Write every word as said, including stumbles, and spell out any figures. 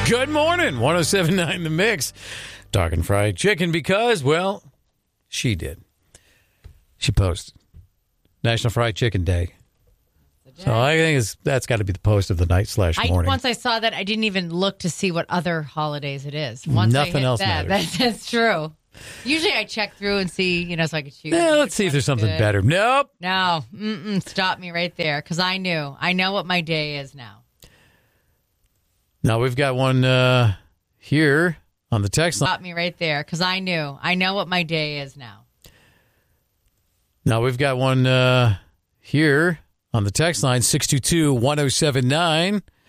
Good morning, one oh seven point nine The Mix. Talking fried chicken because, well, she did. She posted National Fried Chicken Day. So I think it's, that's got to be the post of the night slash I, morning. once I saw that, I didn't even look to see what other holidays it is. Once Nothing I hit else that, matters. That's, that's true. Usually I check through and see, you know, so I can choose. Yeah, let's see if there's something good. better. Nope. No, mm-mm, stop me right there because I knew. I know what my day is now. Now we've got one uh, here on the text line. Stop me right there because I knew. I know what my day is now. Now we've got one uh, here on the text line, six two two, one oh seven nine.